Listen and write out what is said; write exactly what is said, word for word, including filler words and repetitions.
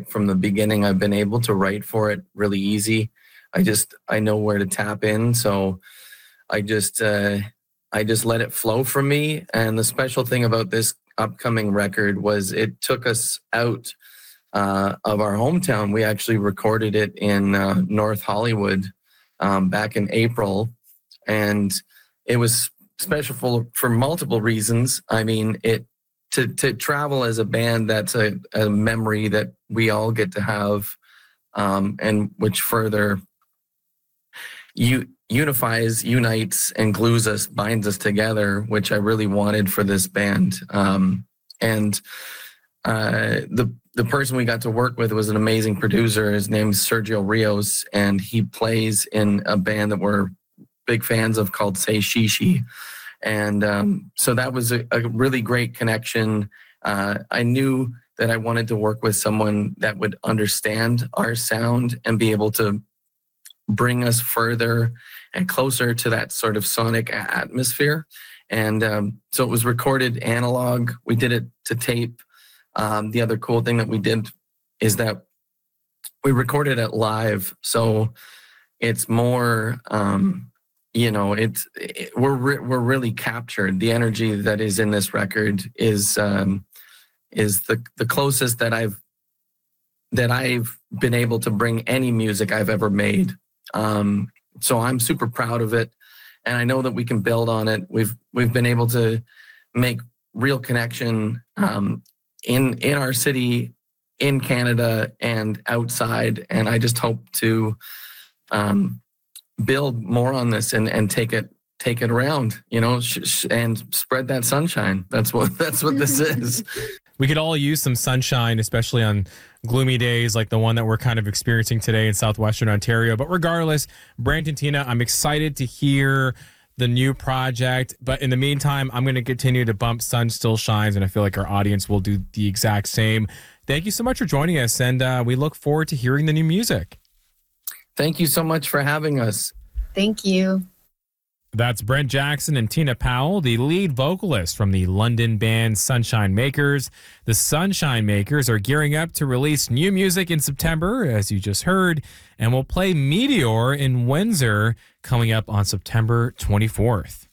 like from the beginning, I've been able to write for it really easy. I just, I know where to tap in. So I just, uh, I just let it flow from me. And the special thing about this upcoming record was it took us out uh, of our hometown. We actually recorded it in uh, North Hollywood um, back in April. And it was special for, for multiple reasons. I mean, it to to travel as a band, that's a, a memory that we all get to have, um, and which further you unifies, unites, and glues us, binds us together, which I really wanted for this band. Um, and uh, the the person we got to work with was an amazing producer. His name's Sergio Rios, and he plays in a band that we're big fans of called Say Shishi. And um, so that was a, a really great connection. Uh, I knew that I wanted to work with someone that would understand our sound and be able to bring us further and closer to that sort of sonic atmosphere. And um, so it was recorded analog. We did it to tape. Um, the other cool thing that we did is that we recorded it live. So it's more... Um, You know, it's it, we're re- we're really captured. The energy that is in this record is um, is the the closest that I've that I've been able to bring any music I've ever made. Um, so I'm super proud of it, and I know that we can build on it. We've we've been able to make real connection um, in in our city, in Canada, and outside. And I just hope to. Um, build more on this and, and take it take it around, you know, sh- sh- and spread that sunshine. That's what that's what this is. We could all use some sunshine, especially on gloomy days like the one that we're kind of experiencing today in southwestern Ontario. But regardless, Brant and Tina, I'm excited to hear the new project. But in the meantime, I'm going to continue to bump Sun Still Shines, and I feel like our audience will do the exact same. Thank you so much for joining us, and uh, we look forward to hearing the new music. Thank you so much for having us. Thank you. That's Brent Jackson and Tina Powell, the lead vocalists from the London band Sunshine Makers. The Sunshine Makers are gearing up to release new music in September, as you just heard, and will play Meteor in Windsor coming up on September twenty-fourth.